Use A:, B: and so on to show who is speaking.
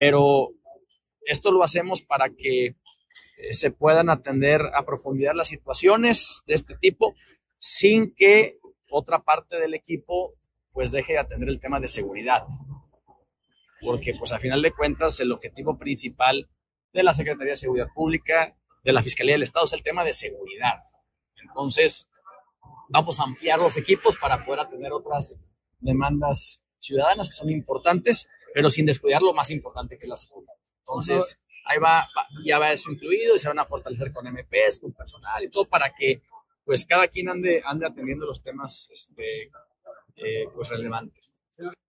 A: pero esto lo hacemos para que se puedan atender a profundidad las situaciones de este tipo sin que otra parte del equipo pues deje de atender el tema de seguridad, porque pues a final de cuentas el objetivo principal de la Secretaría de Seguridad Pública, de la Fiscalía del Estado, es el tema de seguridad. Entonces vamos a ampliar los equipos para poder atender otras demandas ciudadanas que son importantes, pero sin descuidar lo más importante que es la seguridad. Entonces, ahí ya va eso incluido y se van a fortalecer con MPs, con personal y todo para que pues cada quien ande atendiendo los temas pues relevantes.